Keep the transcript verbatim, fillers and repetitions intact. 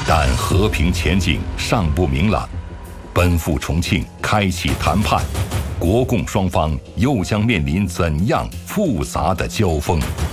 但和平前景尚不明朗，奔赴重庆开启谈判，国共双方又将面临怎样复杂的交锋？